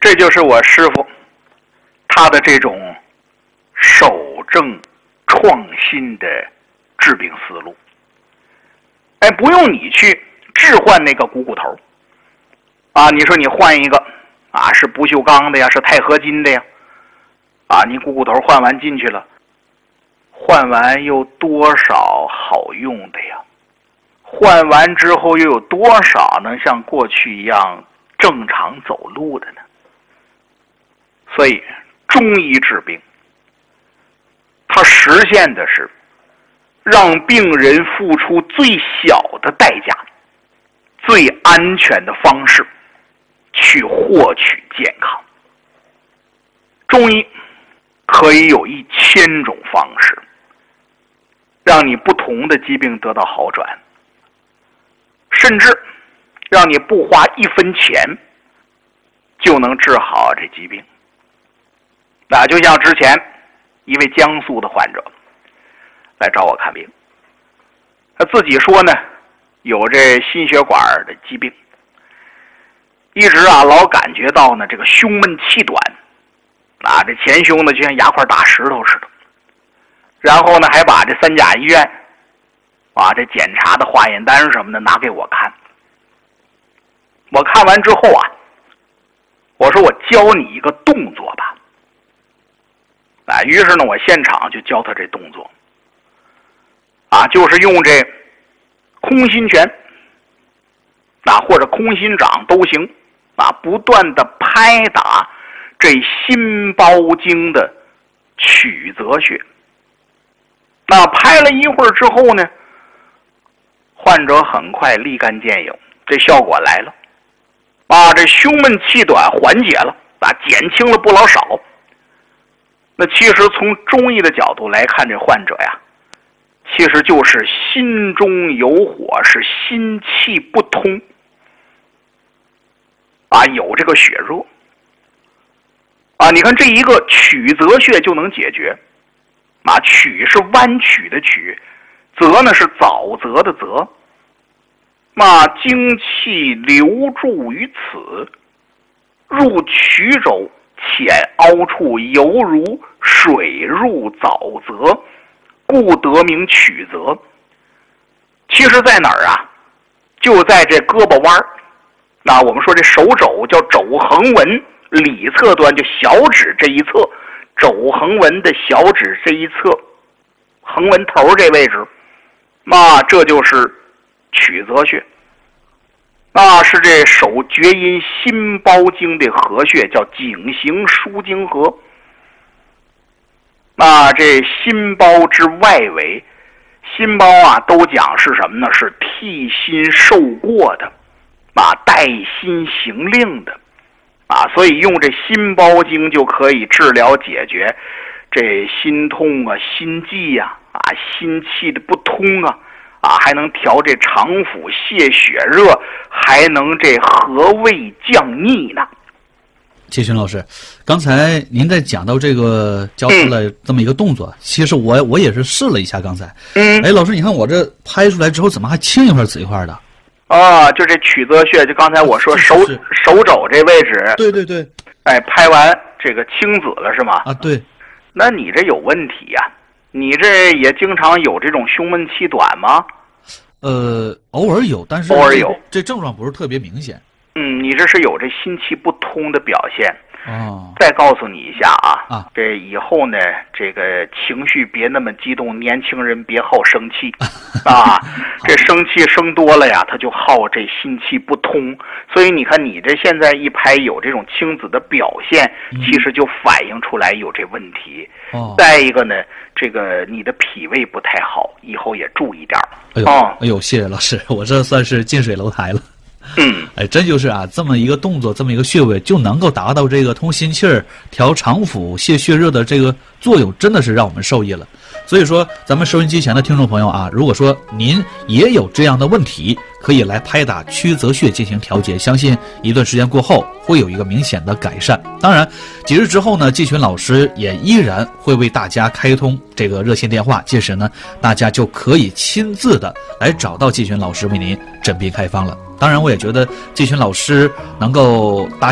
这就是我师傅他的这种守正创新的治病思路。哎，不用你去置换那个股骨头啊，你说你换一个啊，是不锈钢的呀，是钛合金的呀，啊，你股骨头换完进去了，换完又多少好用的呀？换完之后又有多少能像过去一样正常走路的呢？所以中医治病，它实现的是让病人付出最小的代价，最安全的方式去获取健康。中医可以有1000种方式让你不同的疾病得到好转，甚至让你不花1分钱就能治好这疾病。那就像之前一位江苏的患者来找我看病，他自己说呢，有这心血管的疾病，一直老感觉到呢这个胸闷气短，这前胸呢就像压块大石头似的。然后呢还把这3甲医院这检查的化验单什么的拿给我看。我看完之后我说我教你一个动作吧。于是呢我现场就教他这动作就是用这空心拳或者空心掌都行不断的拍打这心包经的曲泽穴。拍了一会儿之后呢，患者很快立竿见影，这效果来了这胸闷气短缓解了减轻了不老少。那其实从中医的角度来看，这患者呀其实就是心中有火，是心气不通有这个血热你看这一个曲泽穴就能解决曲是弯曲的曲，泽呢是沼泽的泽精气流注于此，入曲肘，浅凹处犹如水入沼泽，故得名曲泽。其实在哪儿就在这胳膊弯我们说这手肘叫肘横纹里侧端，就小指这一侧，肘横纹的小指这一侧横纹头这位置这就是曲泽穴是这手厥阴心包经的合穴，叫颈行输经合。这心包之外围，心包都讲是什么呢？是替心受过的代心行令的所以用这心包经就可以治疗解决这心痛心悸心气的不通还能调这肠腑泄血热，还能这和胃降逆呢。 谢群老师，刚才您在讲到这个教出了这么一个动作，其实我也是试了一下刚才。老师你看我这拍出来之后怎么还青一块紫一块的？ 就这曲泽穴，就刚才我说手肘这位置。 对对对。 拍完这个青紫了是吗？ 对。 那你这有问题呀？你这也经常有这种胸闷气短吗？ 偶尔有，但是偶尔有， 这症状不是特别明显。 你这是有这心气不通的表现。 再告诉你一下这以后呢，这个情绪别那么激动，年轻人别好生气这生气生多了呀，他就好这心气不通。所以你看你这现在一拍有这种青紫的表现，其实就反映出来有这问题。再一个呢，这个你的脾胃不太好，以后也注意点哎呦，谢谢老师，我这算是近水楼台了。真就是这么一个动作，这么一个穴位就能够达到这个通心气儿、调肠腑、泄血热的这个作用，真的是让我们受益了。所以说咱们收音机前的听众朋友如果说您也有这样的问题，可以来拍打曲泽穴进行调节，相信一段时间过后会有一个明显的改善。当然几日之后呢，季群老师也依然会为大家开通这个热线电话，届时呢大家就可以亲自的来找到季群老师为您诊病开方了。当然我也觉得季群老师能够搭